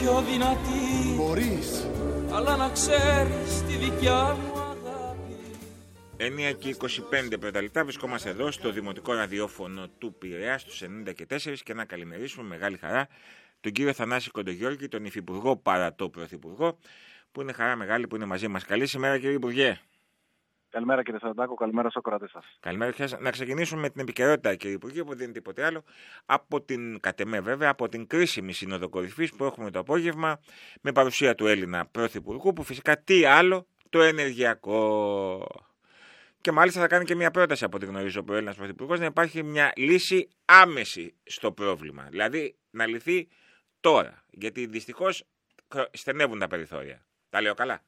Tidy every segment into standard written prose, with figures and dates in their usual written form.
Πιο δυνατή μπορείς, αλλά να ξέρεις τη δικιά μου αγάπη. 9 και 25 πρώτα λεπτά βρισκόμαστε εδώ στο Δημοτικό Ραδιόφωνο του Πειραιά στους 90,4 και να καλημερίσουμε μεγάλη χαρά τον κύριο Θανάση Κοντογιώργη, τον Υφυπουργό παρατό Πρωθυπουργό, που είναι χαρά μεγάλη που είναι μαζί μας. Καλή σήμερα, κύριε Υπουργέ. Καλημέρα, κύριε Σαντάκο, καλημέρα στους ακροατές σας. Καλημέρα, να ξεκινήσουμε με την επικαιρότητα, κύριε Υπουργέ, που δεν είναι τίποτε άλλο από την, κατ' εμέ βέβαια, από την κρίσιμη Σύνοδο Κορυφής που έχουμε το απόγευμα με παρουσία του Έλληνα Πρωθυπουργού, που φυσικά τι άλλο, το ενεργειακό. Και μάλιστα θα κάνει και μια πρόταση, από ό,τι γνωρίζω, ο Έλληνας Πρωθυπουργός, να υπάρχει μια λύση άμεση στο πρόβλημα. Δηλαδή να λυθεί τώρα. Γιατί δυστυχώς στενεύουν τα περιθώρια. Τα λέω καλά?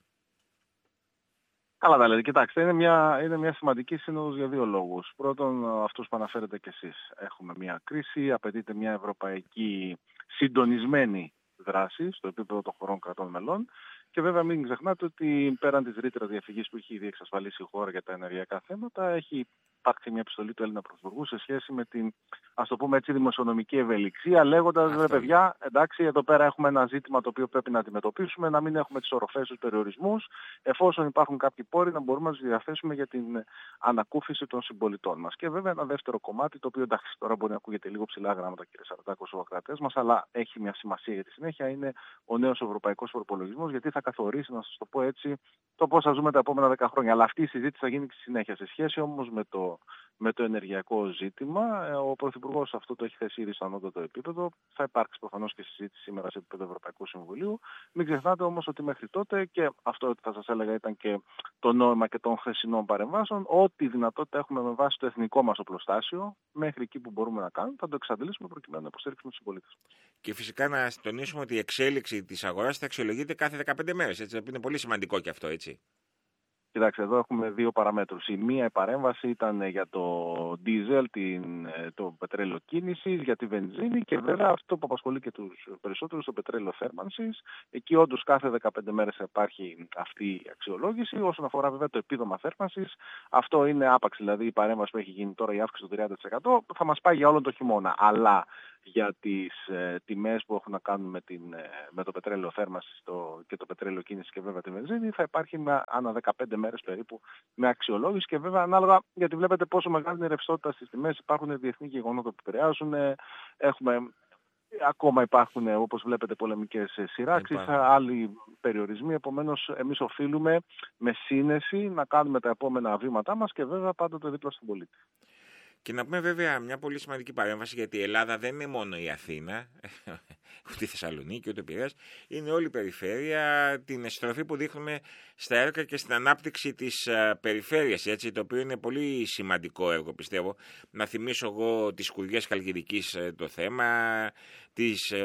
Καλά τα λέτε. Κοιτάξτε, είναι μια σημαντική σύνοδος για δύο λόγους. Πρώτον, αυτούς που αναφέρετε κι εσείς. Έχουμε μια κρίση, απαιτείται μια ευρωπαϊκή συντονισμένη δράση στο επίπεδο των χωρών κρατών μελών. Και βέβαια μην ξεχνάτε ότι πέραν της ρήτρας διαφυγής που έχει ήδη εξασφαλίσει η χώρα για τα ενεργειακά θέματα, έχει υπάρξει μια επιστολή του Έλληνα Πρωθυπουργού σε σχέση με την, ας το πούμε έτσι, δημοσιονομική ευελιξία, λέγοντας, ρε παιδιά, εντάξει, εδώ πέρα έχουμε ένα ζήτημα το οποίο πρέπει να αντιμετωπίσουμε, να μην έχουμε τις οροφές, τους περιορισμούς, εφόσον υπάρχουν κάποιοι πόροι να μπορούμε να τους διαθέσουμε για την ανακούφιση των συμπολιτών μας. Και βέβαια ένα δεύτερο κομμάτι, το οποίο εντάξει, τώρα μπορεί να ακούγεται λίγο ψηλά γράμματα, κύριε Σαραντάκο, στους ακροατές μας, αλλά έχει μια σημασία για τη συνέχεια, είναι ο νέος ευρωπαϊκός προπολογισμός, γιατί θα καθορίσει, να σας το πω έτσι, το πώς θα ζούμε τα επόμενα 10 χρόνια. Αλλά αυτή η συζήτηση θα γίνει και στη συνέχεια. Σε σχέση όμως με το ενεργειακό ζήτημα, ο Πρωθυπουργός αυτό το έχει θέσει ήδη στο ανώτατο επίπεδο. Θα υπάρξει προφανώς και συζήτηση σήμερα σε επίπεδο Ευρωπαϊκού Συμβουλίου. Μην ξεχνάτε όμως ότι μέχρι τότε, και αυτό θα σας έλεγα ήταν και το νόημα και των χθεσινών παρεμβάσεων, ό,τι δυνατότητα έχουμε με βάση το εθνικό μας οπλοστάσιο, μέχρι εκεί που μπορούμε να κάνουμε, θα το εξαντλήσουμε προκειμένου να υποστηρίξουμε τους συμπολίτες. Και φυσικά να τονίσουμε ότι η εξέλιξη της αγοράς θα αξιολογείται κάθε 15 μέρες. Έτσι, είναι πολύ σημαντικό και αυτό, έτσι. Κοιτάξτε, εδώ έχουμε δύο παραμέτρους. Η μία παρέμβαση ήταν για το ντίζελ, το πετρέλαιο κίνησης, για τη βενζίνη και βέβαια αυτό που απασχολεί και τους περισσότερους, το πετρέλαιο θέρμανσης. Εκεί όντως κάθε 15 μέρες υπάρχει αυτή η αξιολόγηση. Όσον αφορά βέβαια το επίδομα θέρμανσης, αυτό είναι άπαξ, δηλαδή η παρέμβαση που έχει γίνει τώρα, η αύξηση του 30%, θα μας πάει για όλο το χειμώνα. Αλλά για τις τιμές που έχουν να κάνουν με το πετρέλαιο θέρμανσης και το πετρέλαιο κίνησης και βέβαια τη βενζίνη, θα υπάρχει ανά 15 μέρες περίπου με αξιολόγηση και βέβαια ανάλογα, γιατί βλέπετε πόσο μεγάλη είναι η ρευστότητα στις τιμές, υπάρχουν διεθνή γεγονότα που επηρεάζουν, ακόμα υπάρχουν όπως βλέπετε πολεμικές σειράξεις, άλλοι περιορισμοί, επομένως εμείς οφείλουμε με σύνεση να κάνουμε τα επόμενα βήματά μας και βέβαια πάντοτε δίπλα στον πολίτη. Και να πούμε βέβαια μια πολύ σημαντική παρέμβαση, γιατί η Ελλάδα δεν είναι μόνο η Αθήνα, ούτε η Θεσσαλονίκη, ούτε ο Πειραιάς, είναι όλη η περιφέρεια, την στροφή που δείχνουμε στα έργα και στην ανάπτυξη της περιφέρειας, έτσι, το οποίο είναι πολύ σημαντικό έργο, πιστεύω. Να θυμίσω εγώ τις Σκουριές Χαλκιδικής το θέμα, τις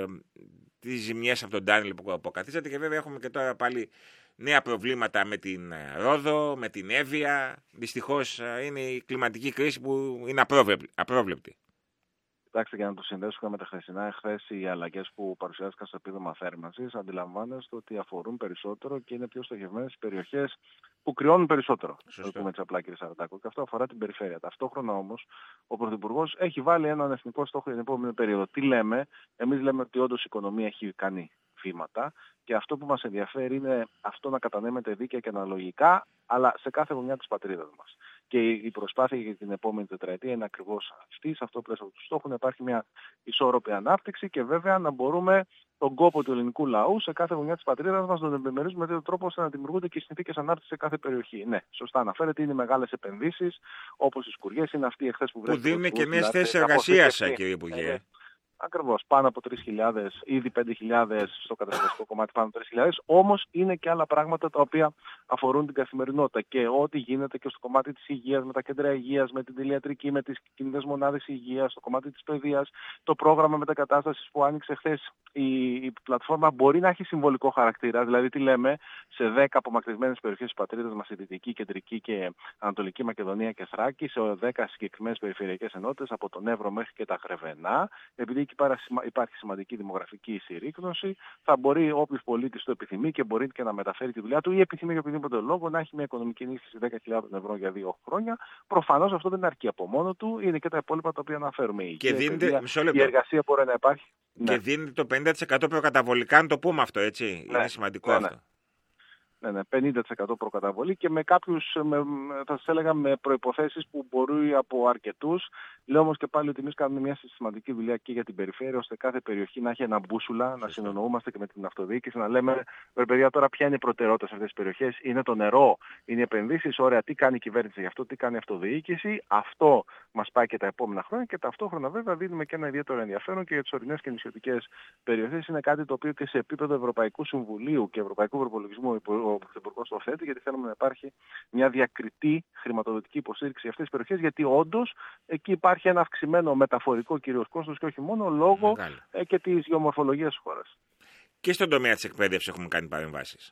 ζημιές από τον Ντάνιλ που αποκαθίσατε και βέβαια έχουμε και τώρα πάλι νέα προβλήματα με την Ρόδο, με την Εύβοια. Δυστυχώς είναι η κλιματική κρίση που είναι απρόβλεπτη. Κοιτάξτε, για να το συνδέσουμε με τα χθεσινά, εχθές οι αλλαγές που παρουσιάστηκαν στο επίδομα θέρμανσης αντιλαμβάνεστε ότι αφορούν περισσότερο και είναι πιο στοχευμένες στις περιοχές που κρυώνουν περισσότερο. Το πούμε έτσι απλά, κύριε Σαραντάκο, και αυτό αφορά την περιφέρεια. Ταυτόχρονα όμως ο Πρωθυπουργός έχει βάλει έναν εθνικό στόχο για την επόμενη περίοδο. Τι λέμε? Εμείς λέμε ότι όντως η οικονομία έχει κάνει βήματα και αυτό που μας ενδιαφέρει είναι αυτό να κατανέμεται δίκαια και αναλογικά, αλλά σε κάθε γωνιά της πατρίδας μας. Και η προσπάθεια για την επόμενη τετραετία είναι ακριβώς αυτή, σε αυτό πλαίσιο του στόχου, να υπάρχει μια ισόρροπη ανάπτυξη και βέβαια να μπορούμε τον κόπο του ελληνικού λαού σε κάθε γωνιά της πατρίδας μας να τον επιμερίζουμε με τέτοιο τρόπο ώστε να δημιουργούνται και συνθήκες ανάπτυξης σε κάθε περιοχή. Ναι, σωστά αναφέρεται, είναι μεγάλες επενδύσεις, όπως οι Σκουριές, είναι αυτοί εχθές που βρέθηκαν. Που δίνουν και νέες θέσεις εργασίας, κύριε Υπουργέ. Ακριβώς, πάνω από 3.000, ήδη 5.000 στο κατασκευαστικό κομμάτι, πάνω από 3.000, όμως είναι και άλλα πράγματα τα οποία αφορούν την καθημερινότητα και ό,τι γίνεται και στο κομμάτι της υγείας, με τα κέντρα υγείας, με την τηλιατρική, με τις κινητές μονάδες υγείας, στο κομμάτι της παιδείας, το πρόγραμμα μετακατάστασης που άνοιξε χθες η πλατφόρμα μπορεί να έχει συμβολικό χαρακτήρα, δηλαδή τι λέμε, σε 10 απομακρυσμένες περιοχές της πατρίδας μας, η Δυτική, Κεντρική και Ανατολική Μακεδονία και Θράκη, σε 10 συγκεκριμένες περιφερειακές ενότητες, από τον Εύρο μέχρι και τα Χρεβενά, επειδή εκεί πέρα υπάρχει σημαντική δημογραφική συρρίκνωση. Θα μπορεί όποιος πολίτης το επιθυμεί και μπορεί και να μεταφέρει τη δουλειά του ή επιθυμεί για οποιοδήποτε λόγο να έχει μια οικονομική ενίσχυση 10.000 ευρώ για 2 χρόνια. Προφανώς αυτό δεν αρκεί από μόνο του, είναι και τα υπόλοιπα τα οποία αναφέρουμε. Και δίνεται, η εργασία μπορεί να υπάρχει. Και δίνεται το 50% προκαταβολικά, να το πούμε αυτό, έτσι. Είναι σημαντικό αυτό. Ναι, 50% προκαταβολή και με κάποιους, θα σας έλεγα, με προϋποθέσεις που μπορεί από αρκετούς. Λέω όμως και πάλι ότι εμείς κάνουμε μια συστηματική δουλειά και για την περιφέρεια, ώστε κάθε περιοχή να έχει ένα μπούσουλα, να συνεννοούμαστε και με την αυτοδιοίκηση, να λέμε, παιδιά, τώρα ποια είναι η προτεραιότητα σε αυτές τις περιοχές, είναι το νερό, είναι οι επενδύσεις, ωραία, τι κάνει η κυβέρνηση γι' αυτό, τι κάνει η αυτοδιοίκηση, αυτό μας πάει και τα επόμενα χρόνια και ταυτόχρονα βέβαια δίνουμε και ένα ιδιαίτερο ενδιαφέρον και για τις ορεινές και νησιωτικές περιοχές. Είναι κάτι το οποίο και σε επίπεδο Ευρωπαϊκού Συμβουλίου και Ευρωπαϊκού Προπολογισμού ο Πρωθυπουργός το θέτει, γιατί θέλουμε να υπάρχει μια διακριτή χρηματοδοτική υποστήριξη για αυτές τις περιοχές, γιατί όντως εκεί υπάρχει ένα αυξημένο μεταφορικό κυρίως κόστος και όχι μόνο λόγω και της γεωμορφολογίας της χώρας. Και στον τομέα της εκπαίδευσης έχουμε κάνει παρεμβάσεις.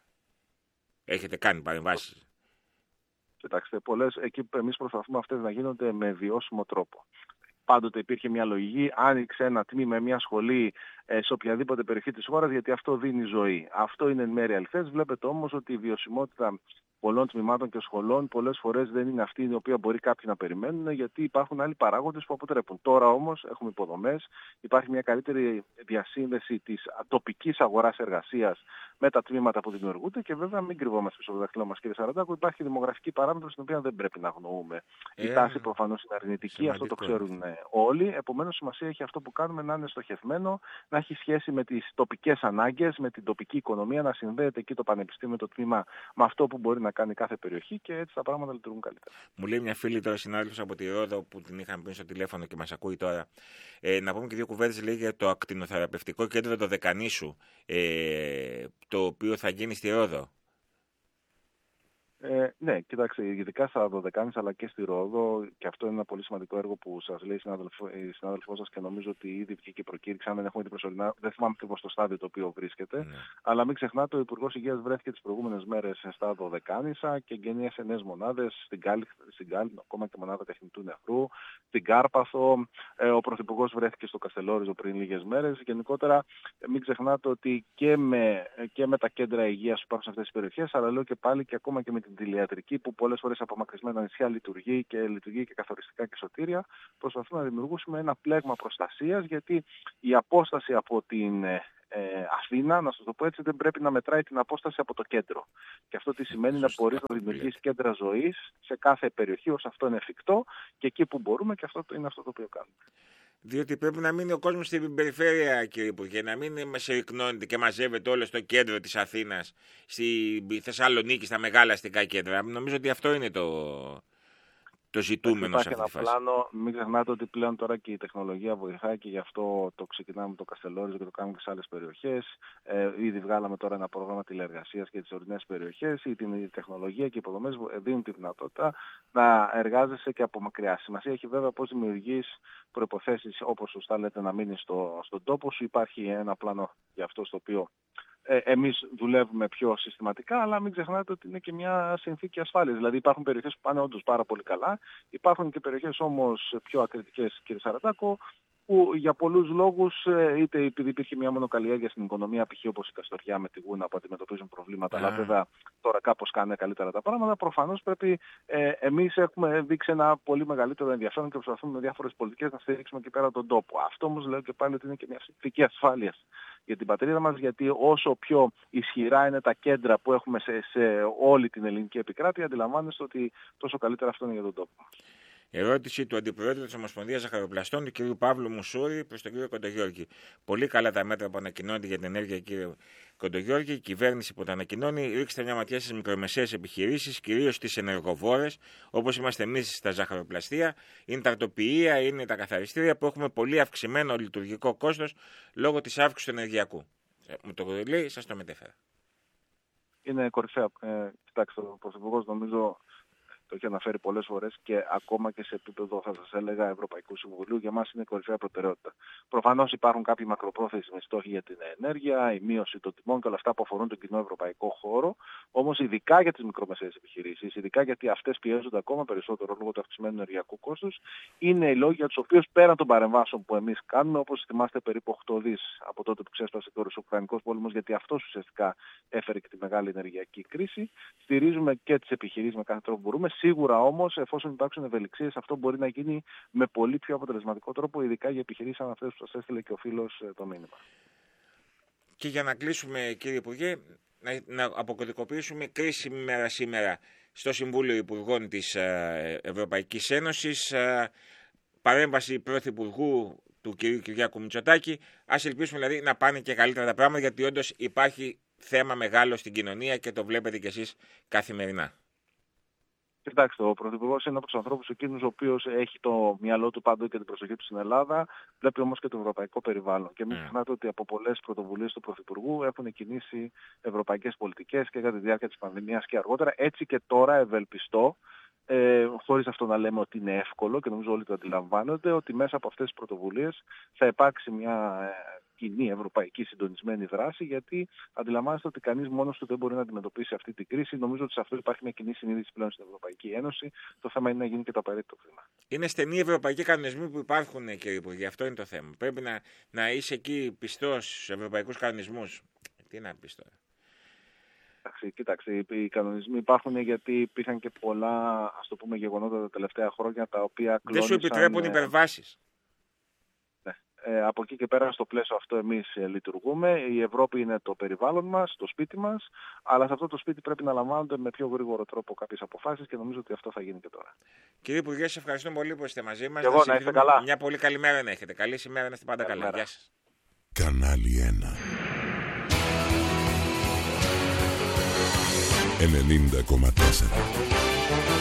Έχετε κάνει παρεμβάσεις? Κοιτάξτε, εκεί εμείς προσπαθούμε αυτές να γίνονται με βιώσιμο τρόπο. Πάντοτε υπήρχε μια λογική, άνοιξε ένα τμήμα, μια σχολή σε οποιαδήποτε περιοχή της χώρας, γιατί αυτό δίνει ζωή. Αυτό είναι εν μέρει αληθές. Βλέπετε όμως ότι η βιωσιμότητα πολλών τμήματων και σχολών πολλές φορές δεν είναι αυτή η οποία μπορεί κάποιοι να περιμένουν, γιατί υπάρχουν άλλοι παράγοντες που αποτρέπουν. Τώρα όμως έχουμε υποδομές, υπάρχει μια καλύτερη διασύνδεση της τοπικής αγοράς εργασίας με τα τμήματα που δημιουργούνται και βέβαια μην κρυβόμαστε στο δάχτυλό μας, κύριε Σαραντάκο, υπάρχει δημογραφική παράμετρο στην οποία δεν πρέπει να αγνοούμε. Η τάση προφανώς είναι αρνητική, αυτό το ξέρουν όλοι. Επομένως, σημασία έχει αυτό που κάνουμε να είναι στοχευμένο, να έχει σχέση με τις τοπικές ανάγκες, με την τοπική οικονομία, να συνδέεται εκεί το πανεπιστήμιο, το τμήμα με αυτό που μπορεί να κάνει κάθε περιοχή και έτσι τα πράγματα λειτουργούν καλύτερα. Μου λέει μια φίλη τώρα, συνάδελφος από τη Ρόδο, που την είχαμε πει στο τηλέφωνο και μας ακούει τώρα, να πούμε και δύο κουβέντες, λέει, για το ακτινοθεραπευτικό κέντρο το Δεκανήσου, το οποίο θα γίνει στη Ρόδο. Ναι, κοιτάξτε, ειδικά στα Δωδεκάνησα αλλά και στη Ρόδο, και αυτό είναι ένα πολύ σημαντικό έργο που σας λέει η συνάδελφός σας και νομίζω ότι ήδη βγήκε και προκήρυξαν, δεν έχουμε την προσωρινά, δεν θυμάμαι ακριβώς το στάδιο το οποίο βρίσκεται. Ναι. Αλλά μην ξεχνάτε, ο Υπουργός Υγείας βρέθηκε τις προηγούμενες μέρες στα Δωδεκάνησα και γεννίασε νέες μονάδες στην Γκάλη, ακόμα και μονάδα τεχνητού νευρού, στην Κάρπαθο. Ο Πρωθυπουργός βρέθηκε στο Καστελόριζο πριν λίγες μέρες. Γενικότερα, μην ξεχνάτε ότι και με τα κέντρα υγείας που υπάρχουν σε αυτές τις περιοχές, αλλά λέω και πάλι και ακόμα και με την τηλιατρική που πολλές φορές από απομακρυσμένα νησιά λειτουργεί και καθοριστικά και σωτήρια, προσπαθούμε να δημιουργήσουμε ένα πλέγμα προστασίας, γιατί η απόσταση από την Αθήνα, να σας το πω έτσι, δεν πρέπει να μετράει την απόσταση από το κέντρο. Και αυτό τι σημαίνει? Να μπορείς να δημιουργήσεις κέντρα ζωής σε κάθε περιοχή όσο αυτό είναι εφικτό και εκεί που μπορούμε, και αυτό είναι αυτό το οποίο κάνουμε. Διότι πρέπει να μείνει ο κόσμος στην περιφέρεια, κύριε Υπουργέ, να μην μεσαιρικνώνεται και μαζεύεται όλο στο κέντρο της Αθήνας, στη Θεσσαλονίκη, στα μεγάλα αστικά κέντρα. Νομίζω ότι αυτό είναι το ζητούμενο σε αυτή τη φάση. Πλάνο, μην ξεχνάτε ότι πλέον τώρα και η τεχνολογία βοηθάει και γι' αυτό το ξεκινάμε το Καστελόριζο και το κάνουμε και σε άλλες περιοχές. Ήδη βγάλαμε τώρα ένα πρόγραμμα τηλεεργασίας για τις ορεινές περιοχές. Η τεχνολογία και οι υποδομές δίνουν τη δυνατότητα να εργάζεσαι και από μακριά. Σημασία έχει βέβαια πώς δημιουργείς προϋποθέσεις, όπως σωστά λέτε, να μείνεις στον τόπο σου. Υπάρχει ένα πλάνο για αυτό στο οποίο εμείς δουλεύουμε πιο συστηματικά, αλλά μην ξεχνάτε ότι είναι και μια συνθήκη ασφάλειας. Δηλαδή υπάρχουν περιοχές που πάνε όντως πάρα πολύ καλά, υπάρχουν και περιοχές όμως πιο ακριτικές, κύριε Σαραντάκο, που για πολλούς λόγους, είτε επειδή υπήρχε μια μονοκαλλιέργεια στην οικονομία, π.χ. όπως η Καστοριά με τη Γούνα που αντιμετωπίζουν προβλήματα, αλλά βέβαια τώρα κάπως κάνουν καλύτερα τα πράγματα, προφανώς πρέπει, εμείς έχουμε δείξει ένα πολύ μεγαλύτερο ενδιαφέρον και προσπαθούμε με διάφορες πολιτικές να στηρίξουμε εκεί πέρα τον τόπο. Αυτό όμως λέω και πάλι ότι είναι και μια συνθήκη ασφάλειας για την πατρίδα μας, γιατί όσο πιο ισχυρά είναι τα κέντρα που έχουμε σε όλη την ελληνική επικράτεια, αντιλαμβάνεστε ότι τόσο καλύτερα αυτό είναι για τον τόπο. Ερώτηση του Αντιπροέδρου της Ομοσπονδίας Ζαχαροπλαστών, του κ. Παύλου Μουσούρη, προς τον κ. Κοντογιώργη. Πολύ καλά τα μέτρα που ανακοινώνται για την ενέργεια, κ. Κοντογιώργη. Η κυβέρνηση που τα ανακοινώνει, ρίξτε μια ματιά στις μικρομεσαίες επιχειρήσεις, κυρίως στις ενεργοβόρες, όπως είμαστε εμείς στα ζαχαροπλαστεία. Είναι τα αρτοποιεία, είναι τα καθαριστήρια που έχουμε πολύ αυξημένο λειτουργικό κόστος λόγω της αύξησης του ενεργειακού. Μου το λέει, σας το μετέφερα. Είναι κορυφαία. Κοιτάξτε, ο Πρωθυπουργός νομίζω Το έχει αναφέρει πολλές φορές και ακόμα και σε επίπεδο, θα σας έλεγα, Ευρωπαϊκού Συμβουλίου, για μας είναι κορυφαία προτεραιότητα. Προφανώς υπάρχουν κάποιοι μακροπρόθεσμοι στόχοι για την ενέργεια, η μείωση των τιμών και όλα αυτά που αφορούν τον κοινό ευρωπαϊκό χώρο. Όμως, ειδικά για τις μικρομεσαίες επιχειρήσεις, ειδικά γιατί αυτές πιέζονται ακόμα περισσότερο λόγω του αυξημένου ενεργειακού κόστους, είναι οι λόγοι για τους οποίους πέραν των παρεμβάσεων που εμείς κάνουμε, όπως θυμάστε περίπου 8 δις από τότε που ξέσπασε το Ρωσο-Ουκρανικός πόλεμος, γιατί αυτός ουσιαστικά έφερε και τη μεγάλη ενεργειακή κρίση, στηρίζουμε και τις επιχειρήσεις με κάθε τρόπο που μπορούμε. Σίγουρα όμως, εφόσον υπάρξουν ευελιξίες, αυτό μπορεί να γίνει με πολύ πιο αποτελεσματικό τρόπο, ειδικά για επιχειρήσεις σαν αυτές που σας έστειλε και ο φίλος το μήνυμα. Και για να κλείσουμε, κύριε Υπουργέ, να αποκωδικοποιήσουμε κρίσιμη μέρα σήμερα στο Συμβούλιο Υπουργών της Ευρωπαϊκής Ένωσης, παρέμβαση Πρωθυπουργού του κ. Κυριάκου Μητσοτάκη. Ας ελπίσουμε δηλαδή να πάνε και καλύτερα τα πράγματα, γιατί όντως υπάρχει θέμα μεγάλο στην κοινωνία και το βλέπετε κι εσείς καθημερινά. Κοιτάξτε, ο Πρωθυπουργός είναι από τους ανθρώπους εκείνους ο οποίος έχει το μυαλό του πάντοτε και την προσοχή του στην Ελλάδα, βλέπει όμως και το ευρωπαϊκό περιβάλλον. Και μην ξεχνάτε ότι από πολλές πρωτοβουλίες του Πρωθυπουργού έχουν κινήσει ευρωπαϊκές πολιτικές και κατά τη διάρκεια της πανδημίας και αργότερα. Έτσι και τώρα ευελπιστώ, χωρίς αυτό να λέμε ότι είναι εύκολο και νομίζω όλοι το αντιλαμβάνονται, ότι μέσα από αυτές τις πρωτοβουλίες θα υπάρξει μια κοινή ευρωπαϊκή συντονισμένη δράση, γιατί αντιλαμβάνεστε ότι κανείς μόνος του δεν μπορεί να αντιμετωπίσει αυτή την κρίση. Νομίζω ότι σε αυτό υπάρχει μια κοινή συνείδηση πλέον στην Ευρωπαϊκή Ένωση. Το θέμα είναι να γίνει και το απαραίτητο βήμα. Είναι στενοί ευρωπαϊκοί κανονισμοί που υπάρχουν, κύριε Υπουργέ. Αυτό είναι το θέμα. Πρέπει να είσαι εκεί πιστός στους ευρωπαϊκούς κανονισμούς. Τι να πεις τώρα. Κοίταξε, οι κανονισμοί υπάρχουν γιατί υπήρχαν και πολλά, ας το πούμε, γεγονότα τα τελευταία χρόνια τα οποία κλώνησαν. Δεν σου επιτρέπουν υπερβάσεις. Από εκεί και πέρα στο πλαίσιο αυτό εμείς λειτουργούμε. Η Ευρώπη είναι το περιβάλλον μας, το σπίτι μας, αλλά σε αυτό το σπίτι πρέπει να λαμβάνονται με πιο γρήγορο τρόπο κάποιες αποφάσεις και νομίζω ότι αυτό θα γίνει και τώρα. Κύριε Υπουργέ, σας ευχαριστώ πολύ που είστε μαζί μας. Και εγώ, να είστε καλά. Μια πολύ καλή μέρα να έχετε. Καλή ημέρα, να είστε πάντα καλά. Γεια σας. Κανάλι 1 90,4